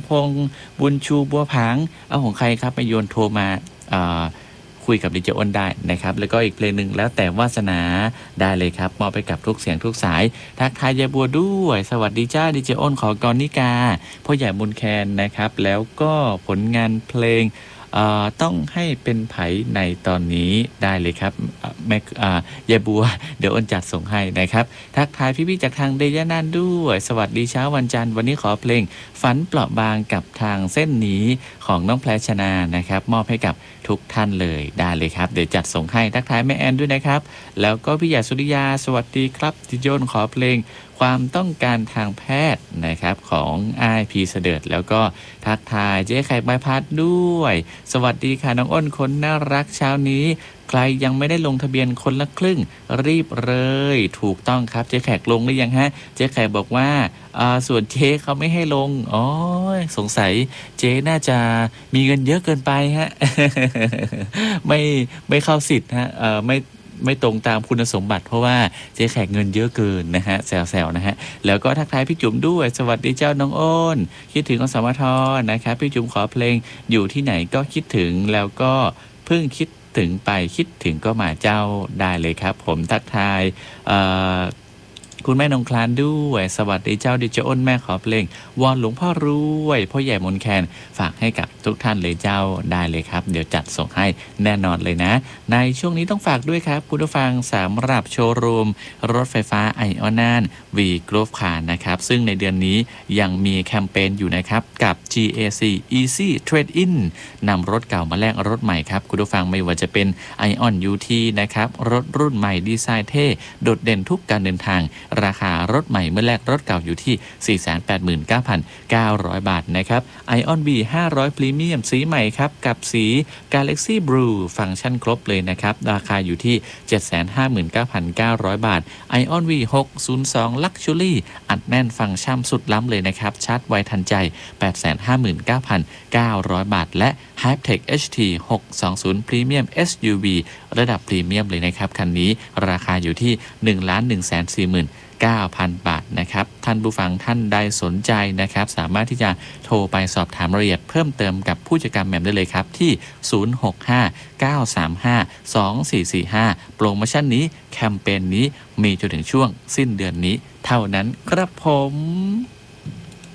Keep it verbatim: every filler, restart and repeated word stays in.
พงษ์บุญชูบัวผางเอาของใครครับไปโยนโทรมาคุยกับดิเจอ้นได้นะครับแล้วก็อีกเพลงหนึ่งแล้วแต่วาสนาได้เลยครับมอบไปกับทุกเสียงทุกสายทักทายยายบัวด้วยสวัสดีจ้าดิเจอ้นขอกรนิกาพ่อใหญ่บุญแคนนะครับแล้วก็ผลงานเพลงต้องให้เป็นไผในตอนนี้ได้เลยครับแม่ยายบัวเดี๋ยวอ้นจัดส่งให้นะครับทักทายพี่ๆจากทางเดยานานด้วยสวัสดีเช้าวันจันทร์วันนี้ขอเพลงฝันเปราะบางกับทางเส้นนี้ของน้องแพรชนานะครับมอบให้กับทุกท่านเลยได้เลยครับเดี๋ยวจัดส่งให้ทักทายแม่แอนด้วยนะครับแล้วก็พี่ใหญ่สุริยาสวัสดีครับดิโยนขอเพลงความต้องการทางแพทย์นะครับของไอพีเสด็จแล้วก็ทักทายเจ๊ไข่ใบพัดด้วยสวัสดีค่ะน้องอ้นคนน่ารักเช้านี้ใครยังไม่ได้ลงทะเบียนคนละครึ่งรีบเลยถูกต้องครับเจ๊แขกลงหรือยังฮะเจ๊แขกบอกว่าส่วนเจ๊เขาไม่ให้ลงอ๋อสงสัยเจ๊น่าจะมีเงินเยอะเกินไปฮะ ไม่ไม่เข้าสิทธิ์ฮะไม่ไม่ตรงตามคุณสมบัติเพราะว่าเจ๊แขกเงินเยอะเกินนะฮะแซวๆนะฮะแล้วก็ทักทายพี่จุ๋มด้วยสวัสดีเจ้าน้องอ้นคิดถึงอสมทนะครับพี่จุ๋มขอเพลงอยู่ที่ไหนก็คิดถึงแล้วก็เพิ่งคิดถึงไปคิดถึงก็มาเจ้าได้เลยครับผมทักทายคุณแม่นงคลานด้วยสวัสดีเจ้าดิเจอ้นแม่ขอเพลงวอนหลวงพ่อรวยพ่อใหญ่มนแคนฝากให้กับทุกท่านเลยเจ้าได้เลยครับเดี๋ยวจัดส่งให้แน่นอนเลยนะในช่วงนี้ต้องฝากด้วยครับคุณผู้ฟังสำหรับโชว์รูมรถไฟฟ้าไอออนนานวีโกลฟคาร์นะครับซึ่งในเดือนนี้ยังมีแคมเปญอยู่นะครับกับ จี เอ ซี Easy Trade In นำรถเก่ามาแลกรถใหม่ครับคุณผู้ฟังไม่ว่าจะเป็น ไอออน ยู ที นะครับรถรุ่นใหม่ดีไซน์เท่โดดเด่นทุกการเดินทางราคารถใหม่เมื่อแลกรถเก่าอยู่ที่ สี่แสนแปดหมื่นเก้าพันเก้าร้อย บาทนะครับ ไอออน B ห้าร้อย Premium สีใหม่ครับกับสี Galaxy Blue ฟังก์ชันครบเลยนะครับราคาอยู่ที่ เจ็ดแสนห้าหมื่นเก้าพันเก้าร้อย บาท ไอออน V หกศูนย์สอง Luxury อัดแน่นฟังก์ชันสุดล้ำเลยนะครับชาร์จไวทันใจ แปดแสนห้าหมื่นเก้าพันเก้าร้อย บาทและ Hypertech เอช ที หกสองศูนย์ Premium เอส ยู วี ระดับพรีเมียมเลยนะครับคันนี้ราคาอยู่ที่ หนึ่งล้านหนึ่งแสนสี่หมื่นเก้าพัน บาทนะครับท่านผู้ฟังท่านใดสนใจนะครับสามารถที่จะโทรไปสอบถามรายละเอียดเพิ่มเติมกับผู้จัดการแหม่มได้เลยครับที่ศูนย์ หก ห้า เก้า สาม ห้า สอง สี่ สี่ ห้าโปรโมชั่นนี้แคมเปญนี้มีจนถึงช่วงสิ้นเดือนนี้เท่านั้นครับผม